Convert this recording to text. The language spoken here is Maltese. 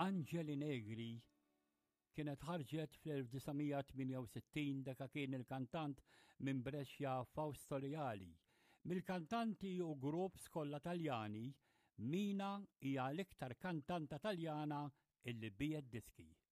Angeli Negri kienet ħarġet fl-1968 dak kien il-kantant minn Brescia Fausto Leali. Mill-kantanti u grupps kollha Taljani, Mina hija l-iktar kantanta Taljana illi biegħet diski.